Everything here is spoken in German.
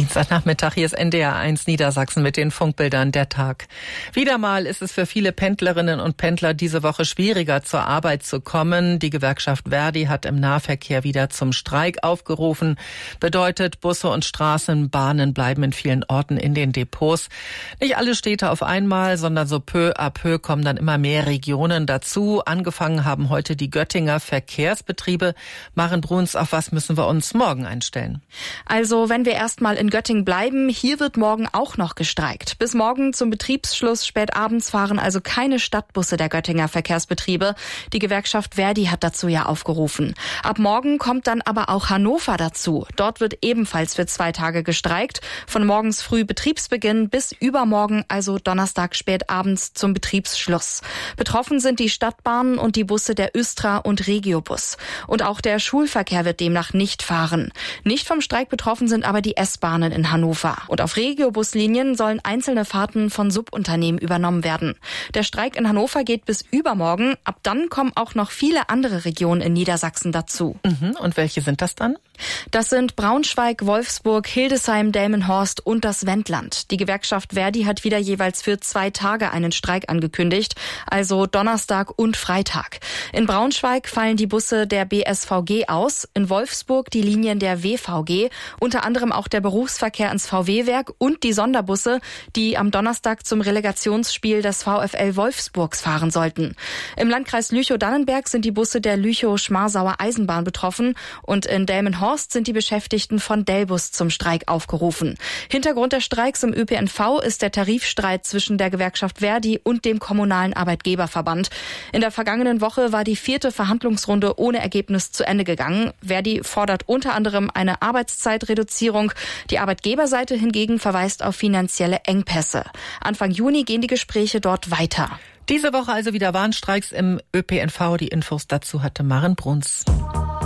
Dienstagnachmittag, hier ist NDR1 Niedersachsen mit den Funkbildern der Tag. Wieder mal ist es für viele Pendlerinnen und Pendler diese Woche schwieriger, zur Arbeit zu kommen. Die Gewerkschaft ver.di hat im Nahverkehr wieder zum Streik aufgerufen. Bedeutet, Busse und Straßenbahnen bleiben in vielen Orten in den Depots. Nicht alle Städte auf einmal, sondern so peu à peu kommen dann immer mehr Regionen dazu. Angefangen haben heute die Göttinger Verkehrsbetriebe. Maren Bruns, auf was müssen wir uns morgen einstellen? Also, wenn wir erstmal in Göttingen bleiben, hier wird morgen auch noch gestreikt. Bis morgen zum Betriebsschluss spät abends fahren also keine Stadtbusse der Göttinger Verkehrsbetriebe. Die Gewerkschaft ver.di hat dazu ja aufgerufen. Ab morgen kommt dann aber auch Hannover dazu. Dort wird ebenfalls für 2 Tage gestreikt. Von morgens früh Betriebsbeginn bis übermorgen, also Donnerstag spät abends zum Betriebsschluss. Betroffen sind die Stadtbahnen und die Busse der Östra und Regiobus. Und auch der Schulverkehr wird demnach nicht fahren. Nicht vom Streik betroffen sind aber die S-Bahnen in Hannover. Und auf Regiobuslinien sollen einzelne Fahrten von Subunternehmen übernommen werden. Der Streik in Hannover geht bis übermorgen. Ab dann kommen auch noch viele andere Regionen in Niedersachsen dazu. Und welche sind das dann? Das sind Braunschweig, Wolfsburg, Hildesheim, Delmenhorst und das Wendland. Die Gewerkschaft ver.di hat wieder jeweils für 2 Tage einen Streik angekündigt, also Donnerstag und Freitag. In Braunschweig fallen die Busse der BSVG aus, in Wolfsburg die Linien der WVG, unter anderem auch der Berufsverkehr ins VW-Werk und die Sonderbusse, die am Donnerstag zum Relegationsspiel des VfL Wolfsburgs fahren sollten. Im Landkreis Lüchow-Dannenberg sind die Busse der Lüchow-Schmarsauer Eisenbahn betroffen und in Delmenhorst sind die Beschäftigten von Delbus zum Streik aufgerufen. Hintergrund der Streiks im ÖPNV ist der Tarifstreit zwischen der Gewerkschaft ver.di und dem kommunalen Arbeitgeberverband. In der vergangenen Woche war die 4. Verhandlungsrunde ohne Ergebnis zu Ende gegangen. ver.di fordert unter anderem eine Arbeitszeitreduzierung. Die Arbeitgeberseite hingegen verweist auf finanzielle Engpässe. Anfang Juni gehen die Gespräche dort weiter. Diese Woche also wieder Warnstreiks im ÖPNV. Die Infos dazu hatte Maren Bruns.